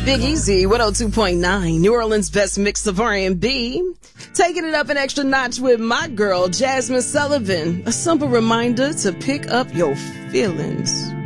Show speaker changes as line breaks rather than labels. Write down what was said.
Big Easy, 102.9, New Orleans' best mix of R&B. Taking it up an extra notch with my girl, Jasmine Sullivan. A simple reminder to pick up your feelings.